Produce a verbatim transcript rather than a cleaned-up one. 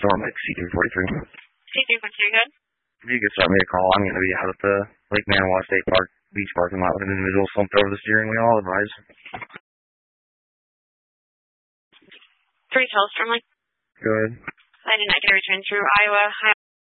Storm at C three forty-three. C three forty-three, good. If you could start me a call, I'm going to be out at the Lake Manawa State Park beach parking lot with an individual slumped over the steering wheel. I'll advise. Three Hellstrom, like. Good. I did not get a return through Iowa.